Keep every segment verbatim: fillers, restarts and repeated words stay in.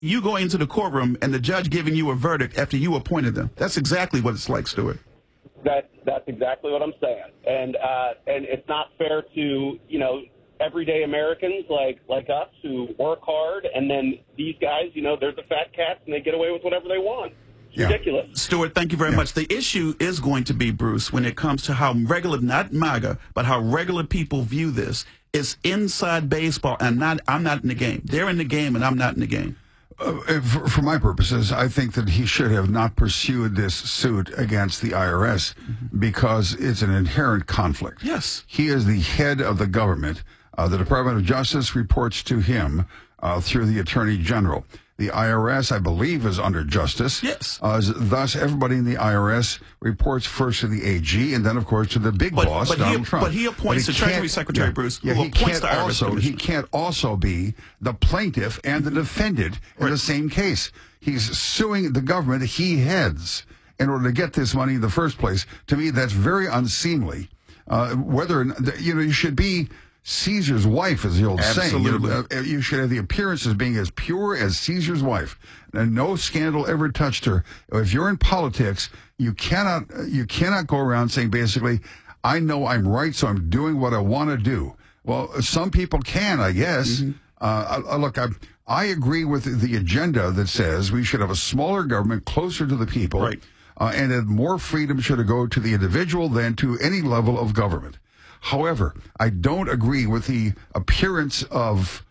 you going into the courtroom and the judge giving you a verdict after you appointed them. That's exactly what it's like, Stuart. That that's exactly what I'm saying, and uh, and it's not fair to you know everyday Americans like like us who work hard, and then these guys, you know, they're the fat cats and they get away with whatever they want. It's yeah. ridiculous. Stuart, thank you very yeah. much. The issue is going to be, Bruce, when it comes to how regular, not MAGA, but how regular people view this. It's inside baseball, and not I'm not in the game. They're in the game, and I'm not in the game. Uh, for, for my purposes, I think that he should have not pursued this suit against the I R S mm-hmm. because it's an inherent conflict. Yes. He is the head of the government. Uh, the Department of Justice reports to him uh, through the Attorney General. The I R S, I believe, is under justice. Yes. Uh, thus, everybody in the I R S reports first to the A G and then, of course, to the big but, boss, but Donald he, Trump. But he appoints but he the Treasury Secretary, yeah, Bruce, yeah, who he appoints can't the I R S also, commissioner. He can't also be the plaintiff and the defendant in right. the same case. He's suing the government he heads in order to get this money in the first place. To me, that's very unseemly. Uh, whether, you know, you should be Caesar's wife, is the old Absolutely. saying. You know, you should have the appearance as being as pure as Caesar's wife, and no scandal ever touched her. If you're in politics, you cannot you cannot go around saying basically, "I know I'm right, so I'm doing what I want to do." Well, some people can, I guess. Mm-hmm. uh, look, I I agree with the agenda that says we should have a smaller government closer to the people, right. uh, and that more freedom should go to the individual than to any level of government. However, I don't agree with the appearance of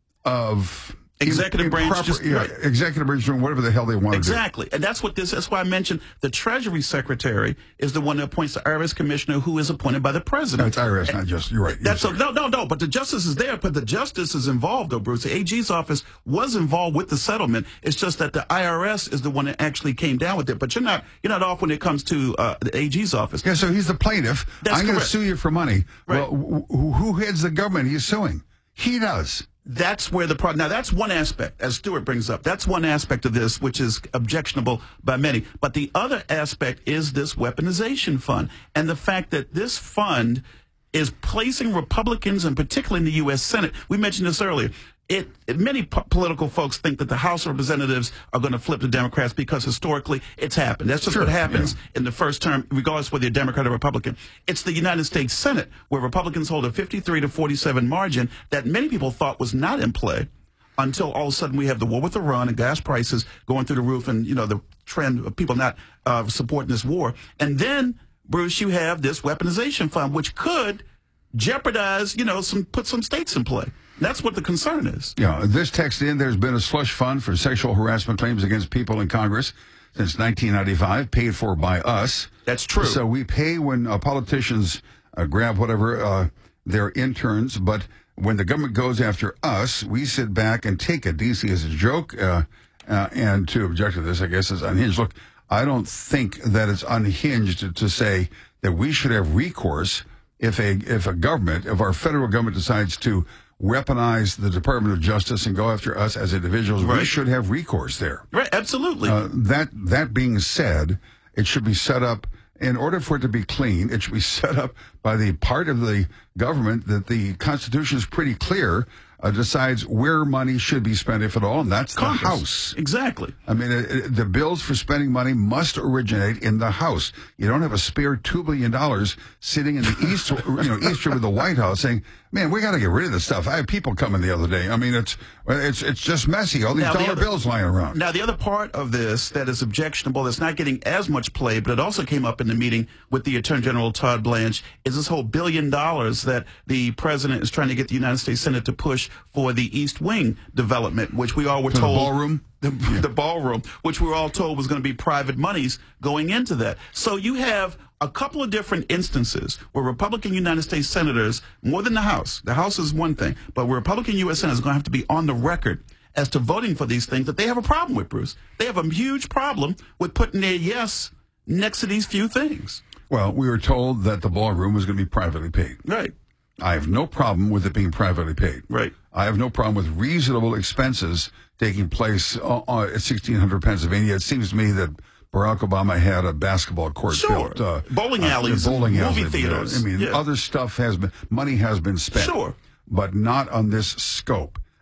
of executive branch, improper, just, yeah, right. executive branch doing whatever the hell they want to do. Exactly, and that's what this. That's why I mentioned the Treasury Secretary is the one that appoints the I R S commissioner, who is appointed by the president. No, it's I R S, and, not just. You're right. That's a, no, no, no. But the justice is there. But the justice is involved, though, Bruce. The A G's office was involved with the settlement. It's just that the I R S is the one that actually came down with it. But you're not. You're not off when it comes to uh, the A G's office. Yeah. So he's the plaintiff. That's I'm going to correct. sue you for money. Right. Well, who, who heads the government he's suing? He does. That's where the problem. Now, that's one aspect, as Stuart brings up. That's one aspect of this, which is objectionable by many. But the other aspect is this weaponization fund and the fact that this fund is placing Republicans, and particularly in the U S Senate. We mentioned this earlier. It, it many po political folks think that the House of Representatives are going to flip to Democrats because historically it's happened. That's just sure, what happens yeah. in the first term, regardless whether you're Democrat or Republican. It's the United States Senate where Republicans hold a fifty-three to forty-seven margin that many people thought was not in play until all of a sudden we have the war with Iran and gas prices going through the roof, and you know the trend of people not uh, supporting this war. And then, Bruce, you have this weaponization fund, which could jeopardize, you know, some put some states in play. That's what the concern is. Yeah, this text in, there's been a slush fund for sexual harassment claims against people in Congress since nineteen ninety-five, paid for by us. That's true. So we pay when uh, politicians uh, grab whatever uh, their interns, but when the government goes after us, we sit back and take it. D C is a joke, uh, uh, and to object to this, I guess, is unhinged. Look, I don't think that it's unhinged to, to say that we should have recourse if a if a government, if our federal government decides to weaponize the Department of Justice and go after us as individuals. Right. We should have recourse there. Right, absolutely. Uh, that that being said, it should be set up, in order for it to be clean, it should be set up by the part of the government that the Constitution is pretty clear, uh, decides where money should be spent, if at all, and that's Congress. The House. Exactly. I mean, it, it, the bills for spending money must originate in the House. You don't have a spare two billion dollars sitting in the East, you know, East Room of the White House saying, man, we got to get rid of this stuff. I had people coming the other day. I mean, it's it's it's just messy. All these Now, the dollar other- bills lying around. Now, the other part of this that is objectionable, that's not getting as much play, but it also came up in the meeting with the Attorney General Todd Blanche, is this whole billion dollars that the president is trying to get the United States Senate to push for the East Wing development, which we all were So the told. ballroom? The, Yeah. the ballroom, which we were all told was going to be private monies going into that. So you have a couple of different instances where Republican United States senators, more than the House, the House is one thing, but where Republican U S senators are going to have to be on the record as to voting for these things that they have a problem with, Bruce. They have a huge problem with putting their yes next to these few things. Well, we were told that the ballroom was going to be privately paid. Right. I have no problem with it being privately paid. Right. I have no problem with reasonable expenses taking place uh, uh, at sixteen hundred Pennsylvania. It seems to me that Barack Obama had a basketball court Sure. built. Uh, Bowling uh, alleys, bowling movie alleys, theaters. I mean, Yeah. other stuff has been, money has been spent. Sure. But not on this scope.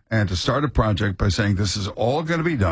and to start a project by saying this is all going to be done.